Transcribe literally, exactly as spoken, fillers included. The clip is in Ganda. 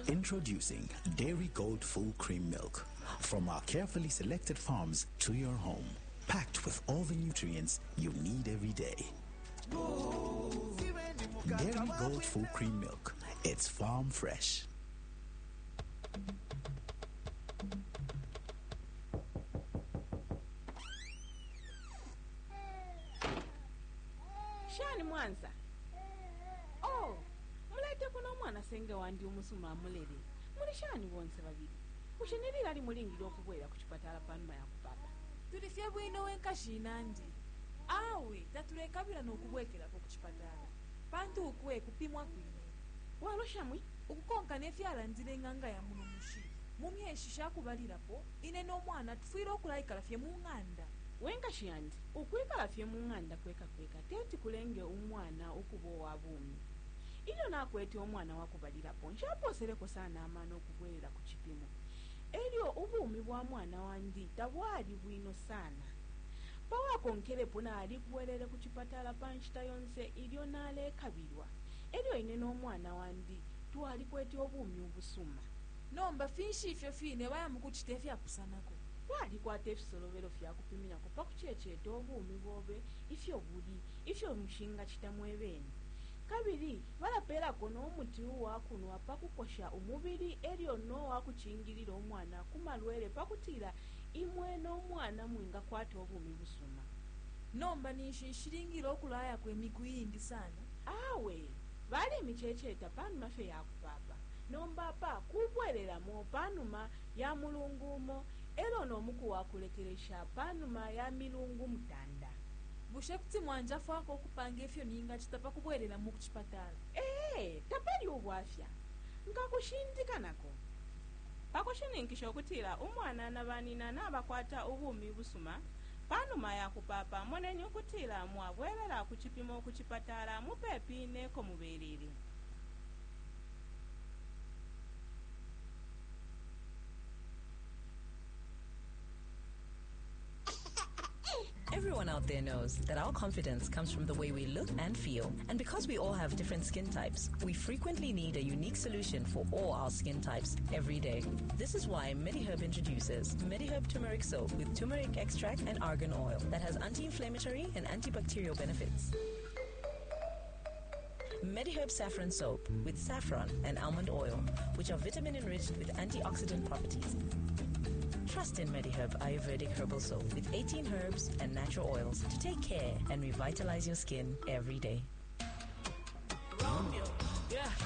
Introducing Dairy Gold Full Cream Milk. From our carefully selected farms to your home. Packed with all the nutrients you need every day. Dairy Gold Full Cream Milk. It's farm fresh. Shani Mwanza. Oh, mulete kuno mwana senge wandi omusuma amulere. Muli shani wonse babiri. Kushenirira ali mulingiro okubwera ku kipatala panuma ya kupapa. Tulifye bwino wenkashi nandi. Awe tatulekabira n'okubwekera ku kipatala. Pantu ukwe kupimwa kwine. Waloshamwe okukonka nefyala nzire nganga ya muno mushi. Mumyeshisha kubalirapo ine n'omwana tufiira okulayikalafye mu nganda. Wenkashi yandi ukwikalafye mu nganda kweka kweka teti kulenge umwana okubowa abumi. Ilo nakwete omwana wakubalirapo nshaposereko sana amana okubwera ku kipimo. Elio ubumi bwa mwana wandi tabwali bwino sana. Pawa konkere puna ali kuwelele ku kipatala panchita yonse ilio nale kabirwa. Elio ine n'omwana wandi tuwali kwete obumi ubusuma. Nomba finshi ifyo fine waya mukuchitefya kusanako. Wali kwate efisolobero fya kupimira ko pakuchechete obumi bobe ifyo buli ifyo mushinga chitamwebeni. Kabiri balapera kono omuti wakunwa pakukosha umubiri elio no wakuchingirira omwana kumalwere pakutira imwe n'omwana mwinga kwate obumi busuma. Nomba nishishiringiro okulaya kwe mikuyindi sana. Awe bali michecheta panuma fe yakupapa. Nomba pa kubwerera mo panuma ya mulungumo elo nomuku wakulekeresha panuma ya milungu mutanda. Bushe kuti mwanja fako okupanga efyo ninga chitapa kubwerera mu kuchipatala. Eh, tapali ubwafya. Nkakushindikana ko. Pakushinikisha okutira umwana nabanina nabakwata ubumi busuma panuma ya kupapa monenye okutira mwabwerera ku kipimo ku kipatala mupepi neko muberere. Everyone out there knows that our confidence comes from the way we look and feel. And because we all have different skin types, we frequently need a unique solution for all our skin types every day. This is why MediHerb introduces MediHerb Turmeric Soap with turmeric extract and argan oil that has anti-inflammatory and antibacterial benefits. MediHerb Saffron Soap with saffron and almond oil, which are vitamin-enriched with antioxidant properties. Trust in MediHerb Ayurvedic Herbal Soap with eighteen herbs and natural oils to take care and revitalize your skin every day. Romeo, yeah.